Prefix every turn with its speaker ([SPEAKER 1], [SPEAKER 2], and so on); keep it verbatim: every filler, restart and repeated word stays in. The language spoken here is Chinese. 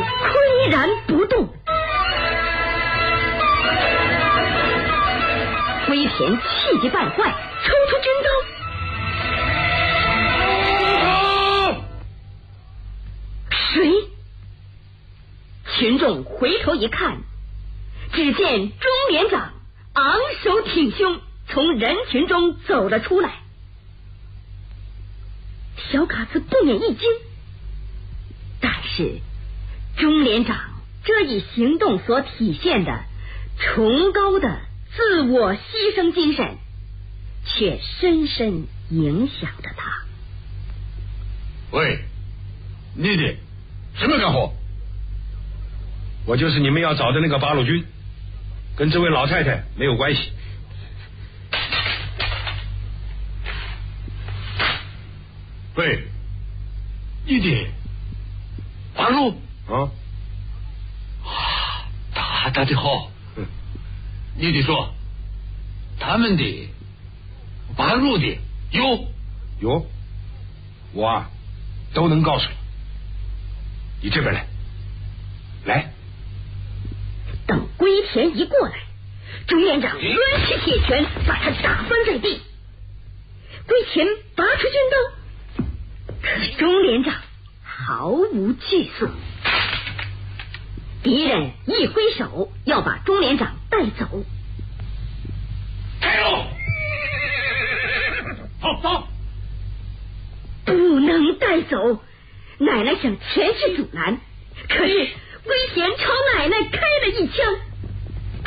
[SPEAKER 1] 岿然不动。龟田气急败坏，抽出军刀。谁？群众回头一看，只见钟连长昂首挺胸从人群中走了出来。小卡子不免一惊，但是钟连长这一行动所体现的崇高的自我牺牲精神，却深深影响着他。
[SPEAKER 2] 喂，你的什么干活？
[SPEAKER 3] 我就是你们要找的那个八路军，跟这位老太太没有关系。
[SPEAKER 2] 喂，你的八路
[SPEAKER 3] 啊，
[SPEAKER 2] 大大的好。
[SPEAKER 3] 嗯，
[SPEAKER 2] 你得说他们的八路的有
[SPEAKER 3] 有，我啊都能告诉你。你这边来，来。
[SPEAKER 1] 等龟田一过来，钟连长抡起铁拳把他打翻在地。龟田拔出军刀，可钟连长毫无惧色。敌人一挥手要把钟连长带走。
[SPEAKER 2] 开路！好，走！
[SPEAKER 1] 不能带走！奶奶想前去阻拦，可是龟田朝奶奶开了一枪。